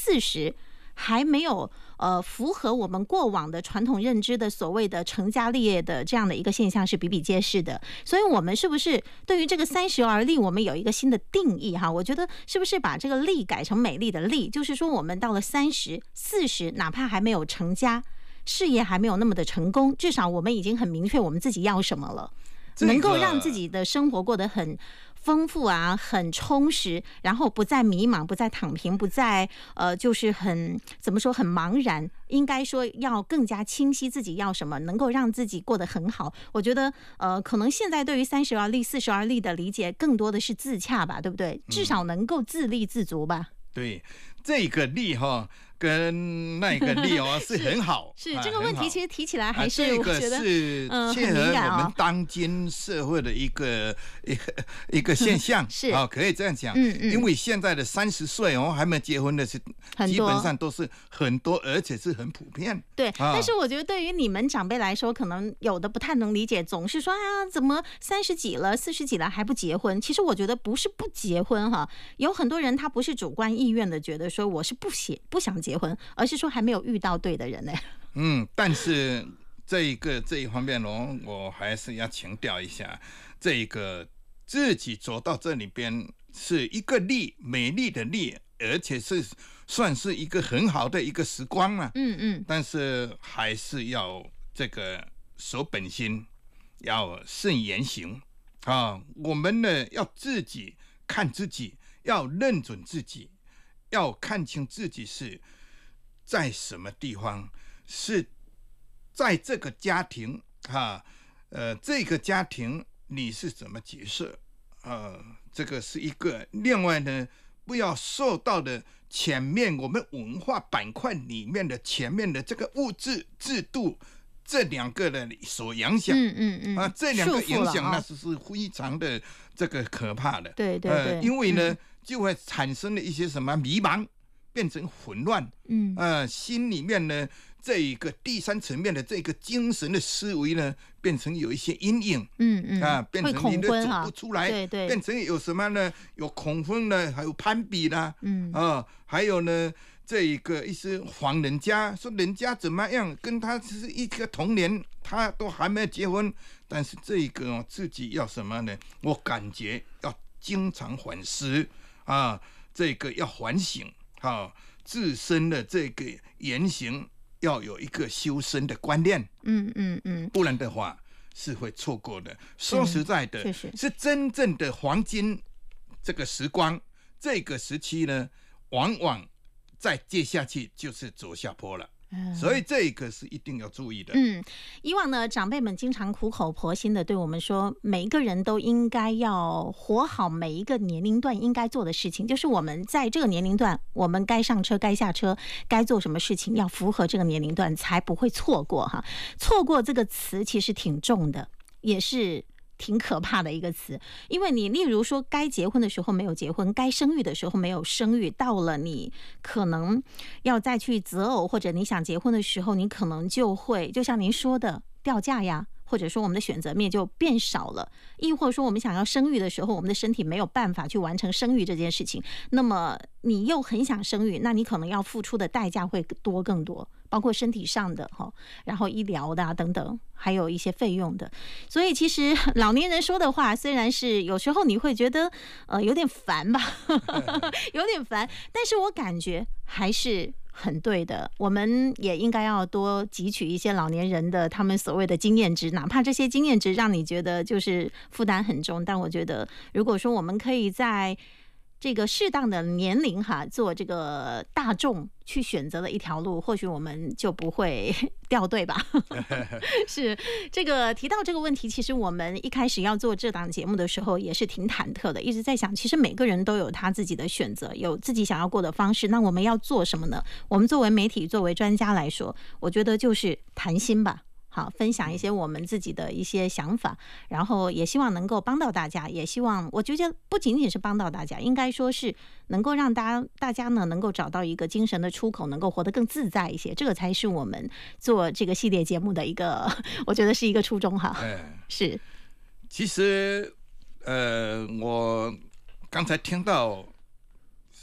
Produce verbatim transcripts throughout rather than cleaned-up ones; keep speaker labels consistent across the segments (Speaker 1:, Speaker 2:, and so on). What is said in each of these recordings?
Speaker 1: 四十还没有呃符合我们过往的传统认知的所谓的成家立业的这样的一个现象是比比皆是的。所以我们是不是对于这个三十而立，我们有一个新的定义哈？我觉得是不是把这个立改成美丽的丽，就是说我们到了三十、四十，哪怕还没有成家，事业还没有那么的成功，至少我们已经很明确我们自己要什么了，能够让自己的生活过得很丰富啊，很充实，然后不再迷茫，不再躺平，不再呃，就是很怎么说很茫然，应该说要更加清晰自己要什么，能够让自己过得很好。我觉得呃，可能现在对于三十而立、四十而立的理解，更多的是自洽吧，对不对？至少能够自立自足吧。嗯、
Speaker 2: 对，这个立哈。跟那个立哦是很好，
Speaker 1: 是, 是这个问题其实提起来还是我觉得、
Speaker 2: 啊、这个是切合我们当今社会的一个、哦、一个一个现象，
Speaker 1: 是
Speaker 2: 啊、哦，可以这样讲，
Speaker 1: 嗯嗯，
Speaker 2: 因为现在的三十岁哦还没结婚的是基本上都是很多，而且是很普遍。
Speaker 1: 对，啊、但是我觉得对于你们长辈来说，可能有的不太能理解，总是说啊，怎么三十几了、四十几了还不结婚？其实我觉得不是不结婚哈，有很多人他不是主观意愿的，觉得说我是不写不想结婚，而是说还没有遇到对的人呢。
Speaker 2: 嗯，但是这一个这一方面哦，我还是要强调一下，这一个自己走到这里边是一个丽，美丽的丽，而且是算是一个很好的一个时光嘛。
Speaker 1: 嗯嗯。
Speaker 2: 但是还是要这个守本心，要慎言行啊。我们呢要自己看自己，要认准自己，要看清自己是在什么地方，是在这个家庭啊，呃，这个家庭你是什么角色？呃，这个是一个。另外呢，不要受到的前面我们文化板块里面的前面的这个物质制度这两个的所影响。
Speaker 1: 嗯嗯嗯
Speaker 2: 啊，这两个影响那是是非常的这个可怕的。
Speaker 1: 对对对，
Speaker 2: 呃，因为呢、
Speaker 1: 嗯，
Speaker 2: 就会产生了一些什么迷茫。变成混乱，
Speaker 1: 嗯，
Speaker 2: 呃，心里面呢，这一个第三层面的这个精神的思维呢，变成有一些阴影，
Speaker 1: 嗯嗯，
Speaker 2: 啊，变成你的走不出来，
Speaker 1: 对对，
Speaker 2: 变成有什么呢？有恐婚呢，还有攀比啦，
Speaker 1: 嗯
Speaker 2: 啊，还有呢，这一个一些黄人家说人家怎么样，跟他是一个同年，他都还没有结婚，但是这一个、哦、自己要什么呢？我感觉要经常反思啊，这个要反省。啊，自身的这个言行要有一个修身的观念，
Speaker 1: 嗯嗯嗯，
Speaker 2: 不然的话是会错过的。说实在的，
Speaker 1: 是
Speaker 2: 是真正的黄金这个时光，这个时期呢，往往再接下去就是走下坡了。所以这个是一定要注意的。
Speaker 1: 嗯，以往呢，长辈们经常苦口婆心的对我们说，每一个人都应该要活好每一个年龄段应该做的事情，就是我们在这个年龄段，我们该上车、该下车、该做什么事情，要符合这个年龄段，才不会错过哈。错过这个词其实挺重的，也是挺可怕的一个词，因为你例如说该结婚的时候没有结婚，该生育的时候没有生育，到了你可能要再去择偶或者你想结婚的时候，你可能就会就像您说的掉价呀，或者说我们的选择面就变少了，亦或者说我们想要生育的时候，我们的身体没有办法去完成生育这件事情，那么你又很想生育，那你可能要付出的代价会多更多，包括身体上的，然后医疗的啊等等，还有一些费用的。所以其实老年人说的话，虽然是有时候你会觉得呃有点烦吧有点烦，但是我感觉还是很对的。我们也应该要多汲取一些老年人的他们所谓的经验值，哪怕这些经验值让你觉得就是负担很重，但我觉得如果说我们可以在这个适当的年龄哈，做这个大众去选择的一条路，或许我们就不会掉队吧是这个提到这个问题，其实我们一开始要做这档节目的时候也是挺忐忑的，一直在想其实每个人都有他自己的选择，有自己想要过的方式，那我们要做什么呢？我们作为媒体作为专家来说，我觉得就是谈心吧，好，分享一些我们自己的一些想法，然后也希望能够帮到大家，也希望我觉得不仅仅是帮到大家，应该说是能够让大家大家呢能够找到一个精神的出口，能够活得更自在一些，这个才是我们做这个系列节目的一个，我觉得是一个初衷哈。
Speaker 2: 哎，
Speaker 1: 是。
Speaker 2: 其实，呃，我刚才听到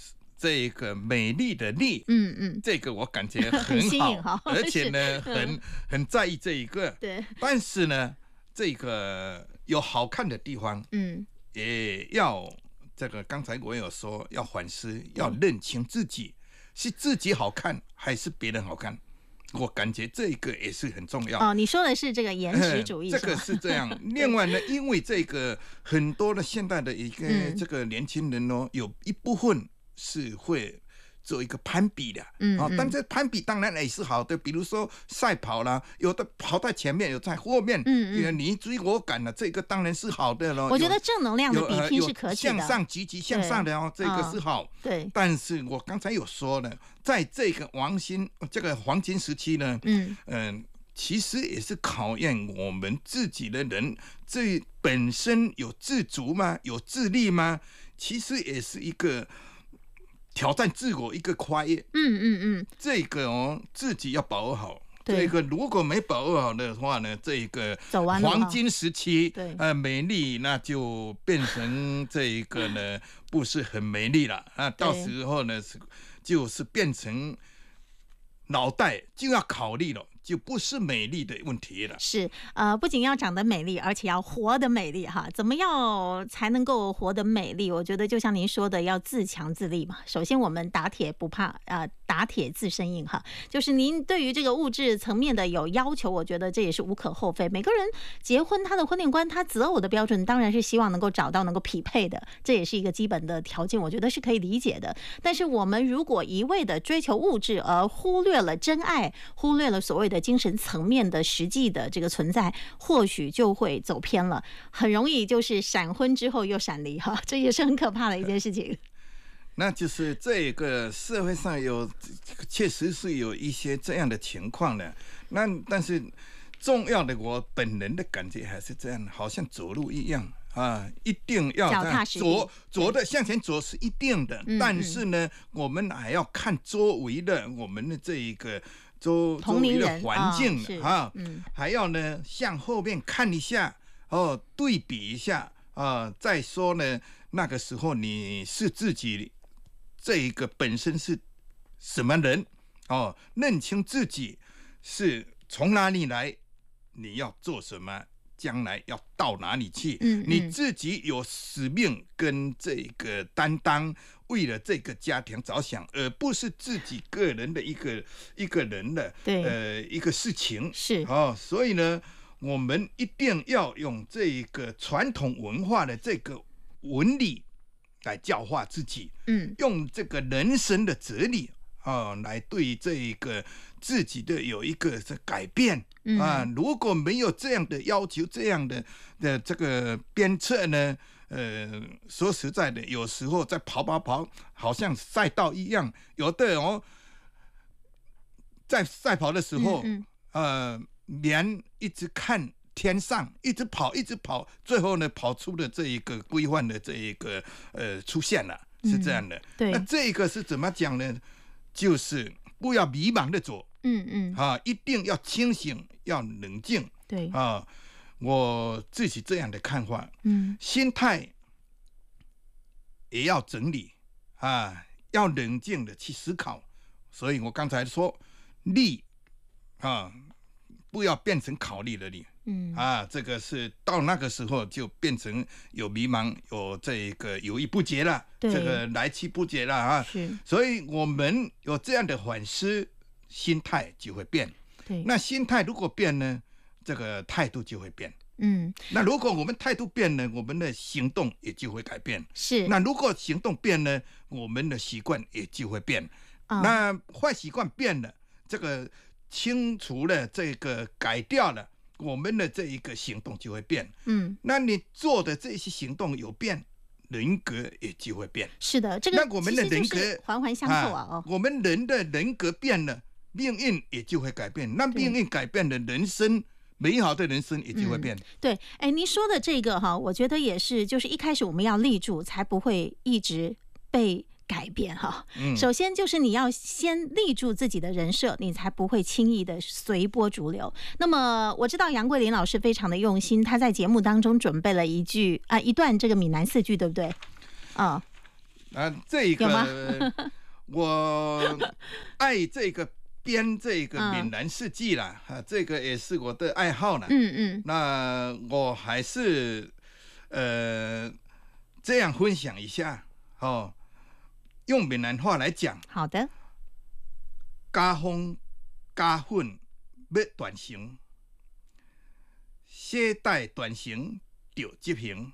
Speaker 2: 这个美丽的丽，
Speaker 1: 嗯嗯，
Speaker 2: 这个我感觉很
Speaker 1: 很新颖
Speaker 2: 好，
Speaker 1: 哈
Speaker 2: 而且呢，
Speaker 1: 是
Speaker 2: 很很在意这一个。
Speaker 1: 对，
Speaker 2: 但是呢，这个有好看的地方，
Speaker 1: 嗯，
Speaker 2: 也要这个刚才我有说要反思，要认清自己是自己好看还是别人好看。我感觉这个也是很重要。
Speaker 1: 哦，你说的是这个颜值主义，
Speaker 2: 这个是这样。另外呢，因为这个很多的现代的一个
Speaker 1: 嗯
Speaker 2: 这个年轻人哦，有一部分是会做一个攀比的，
Speaker 1: 嗯嗯，
Speaker 2: 但这攀比当然也是好的，比如说赛跑啦，有的跑在前面，有在后面，
Speaker 1: 嗯嗯，
Speaker 2: 你追我赶了，这个当然是好的咯。
Speaker 1: 我觉得正能量的比拼是可取的，
Speaker 2: 向上积极向上的哦，这个是好。
Speaker 1: 对，
Speaker 2: 但是我刚才有说了，在这个黄金这个黄金时期呢，嗯嗯、呃，其实也是考验我们自己的人，这本身有自足吗？有自立吗？其实也是一个挑战自我一个跨越。
Speaker 1: 嗯嗯嗯，
Speaker 2: 这个哦，自己要把握好。这个如果没把握好的话呢，这个黄金时期，呃，美丽那就变成这个呢不是很美丽了啊，到时候呢是就是变成脑袋就要考虑了。就不是美丽的问题了。
Speaker 1: 是，呃，不仅要长得美丽，而且要活得美丽哈。怎么样才能够活得美丽？我觉得就像您说的，要自强自立嘛。首先，我们打铁不怕呃打铁自身硬哈。就是您对于这个物质层面的有要求，我觉得这也是无可厚非。每个人结婚，他的婚恋观，他择偶的标准当然是希望能够找到能够匹配的，这也是一个基本的条件，我觉得是可以理解的。但是我们如果一味的追求物质，而忽略了真爱，忽略了所谓的精神层面的实际的这个存在，或许就会走偏了，很容易就是闪婚之后又闪离哈，这也是很可怕的一件事情。
Speaker 2: 那就是这个社会上有确实是有一些这样的情况的，那但是重要的，我本人的感觉还是这样，好像走路一样啊，一定要走走的向前走是一定的，嗯嗯，但是呢，我们还要看周围的我们的这一个。周周围的环境啊，嗯，还要呢向后面看一下哦，对比一下啊，再说呢，那个时候你是自己这一个本身是什么人哦，认清自己是从哪里来，你要做什么，将来要到哪里去，嗯嗯，你自己有使命跟这个担当。为了这个家庭着想，而不是自己个人的一个一个人的呃一个事情
Speaker 1: 是
Speaker 2: 哦，所以呢，我们一定要用这个传统文化的这个纹理来教化自己，嗯，用这个人生的哲理啊、哦，来对这个自己的有一个改变、嗯、啊。如果没有这样的要求，这样的的这个鞭策呢？呃，说实在的，有时候在跑跑跑，好像赛道一样，有的哦，在赛跑的时候，嗯嗯呃，连一直看天上，一直跑，一直跑，最后呢，跑出了这一个规范的这一个呃出现了，是这样的。嗯、
Speaker 1: 对，
Speaker 2: 那这个是怎么讲呢？就是不要迷茫的走，嗯嗯，啊，一定要清醒，要冷静，
Speaker 1: 对
Speaker 2: 啊。我自己这样的看法，嗯，心态也要整理啊，要冷静的去思考。所以我刚才说，力啊，不要变成考虑的力，嗯啊，这个是到那个时候就变成有迷茫，有这个犹豫不决了，这个来去不决了啊。是，所以我们有这样的反思，心态就会变。
Speaker 1: 对，
Speaker 2: 那心态如果变呢？这个态度就会变，嗯，那如果我们态度变了，我们的行动也就会改变。
Speaker 1: 是，
Speaker 2: 那如果行动变了，我们的习惯也就会变。哦、那坏习惯变了，这个清除了，这个改掉了，我们的这一个行动就会变。嗯，那你做的这些行动有变，人格也就会变。
Speaker 1: 是的，这个
Speaker 2: 那我们的人格
Speaker 1: 环环相扣啊。
Speaker 2: 哦，我们人的人格变了，命运也就会改变。那命运改变了，人生。美好的人生也就会变、嗯、
Speaker 1: 对，哎，您说的这个哈，我觉得也是，就是一开始我们要立住，才不会一直被改变哈。嗯、首先就是你要先立住自己的人设，你才不会轻易的随波逐流。那么我知道杨桂林老师非常的用心，他在节目当中准备了一句啊一段这个闽南四句，对不对？啊、
Speaker 2: 啊，这个我爱这个编这个闽南四季啦，啊，这个也是我的爱好啦。
Speaker 1: 嗯嗯，
Speaker 2: 那我还是呃这样分享一下哦，用闽南话来讲。
Speaker 1: 好的。
Speaker 2: 家风家训要传承，世代传承着执行，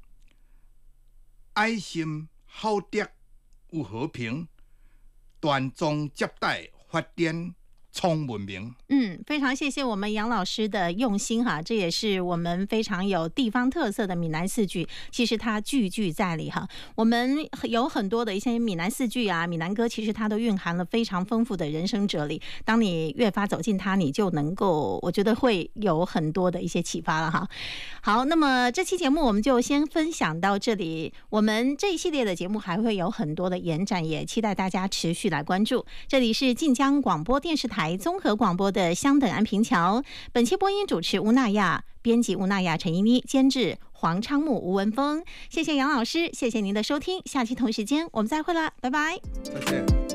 Speaker 2: 爱心好德有和平，传宗接代发展充文明。
Speaker 1: 嗯，非常谢谢我们杨老师的用心哈，这也是我们非常有地方特色的闽南四句，其实它句句在理哈。我们有很多的一些闽南四句啊、闽南歌，其实它都蕴含了非常丰富的人生哲理。当你越发走进它，你就能够，我觉得会有很多的一些启发了哈。好，那么这期节目我们就先分享到这里。我们这一系列的节目还会有很多的延展，也期待大家持续来关注。这里是晋江广播电视台综合广播的相等安平桥，本期播音主持吴娜雅，编辑吴娜雅、陈依妮，监制黄昌木、吴文峰。谢谢杨老师，谢谢您的收听，下期同时间我们再会了，拜拜。
Speaker 2: 再见。